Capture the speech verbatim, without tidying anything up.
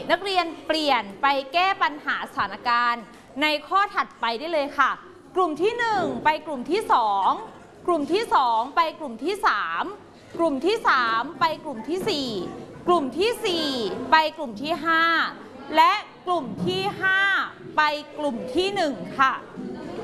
นักเรียนเปลี่ยนไปแก้ปัญหาสถานการณ์ในข้อถัดไปได้เลยค่ะกลุ่มที่หนึ่งไปกลุ่มที่สองกลุ่มที่สองไปกลุ่มที่สามกลุ่มที่สามไปกลุ่มที่สี่กลุ่มที่สี่ไปกลุ่มที่ห้าและกลุ่มที่ห้าไปกลุ่มที่หนึ่งค่ะ